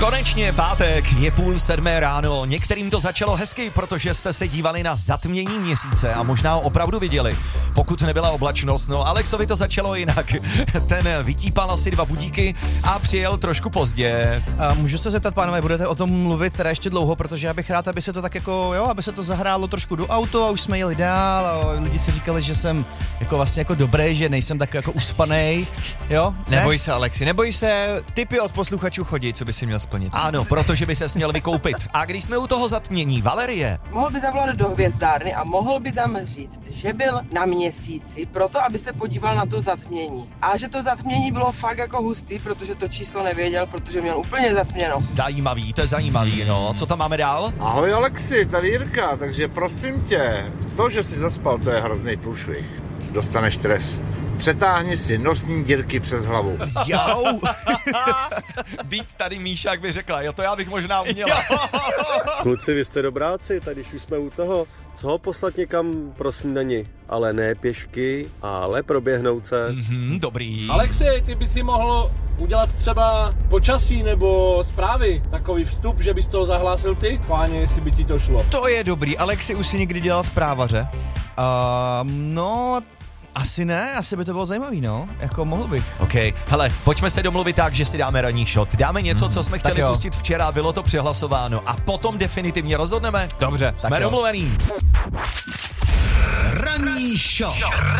Konečně pátek, je 6:30 ráno. Některým to začalo hezky, protože jste se dívali na zatmění měsíce a možná ho opravdu viděli, pokud nebyla oblačnost. No, Alexovi to začalo jinak. Ten vytípal asi 2 budíky a přijel trošku pozdě. Můžu se zeptat, pánové, budete o tom mluvit teda ještě dlouho, protože já bych rád, aby se to tak jako, aby se to zahrálo trošku do auto a už jsme jeli dál a lidi si říkali, že jsem jako vlastně jako dobrý, že nejsem tak jako uspanej, jo? Neboj se, Alexi, neboj se, tipy od posluchačů chodí, co by si měl splnit. Ano, protože by ses měl vykoupit. A když jsme u toho zatmění, Valerie. Mohl by zavolat do hvězdárny a mohl by tam říct, že byl na měsíci proto, aby se podíval na to zatmění. A že to zatmění bylo fakt jako hustý, protože to číslo nevěděl, protože měl úplně zatměno. Zajímavý, to je zajímavý, no. Co tam máme dál? Ahoj Alexi, tady Jirka, takže prosím tě, to, že jsi zaspal, to je hrozný průšvih. Dostaneš trest. Přetáhni si nosní dírky přes hlavu. Jau! Být tady Míša, jak by řekla, jo, to já bych možná uměla. Kluci, vy jste dobráci, tady už jsme u toho. Co ho poslat někam pro snídani? Ale ne pěšky, ale proběhnout se. Dobrý. Alexi, ty by si mohl udělat třeba počasí nebo zprávy. Takový vstup, že bys toho zahlásil ty. Schválně, jestli by ti to šlo. To je dobrý, Alexi už si někdy dělal zprávaře? No, asi ne, asi by to bylo zajímavý, no, jako mohl bych. OK, hele, pojďme se domluvit tak, že si dáme ranní shot. Dáme něco, co jsme chtěli pustit včera, bylo to přehlasováno a potom definitivně rozhodneme. Dobře, jsme domluvený. Ranní shot.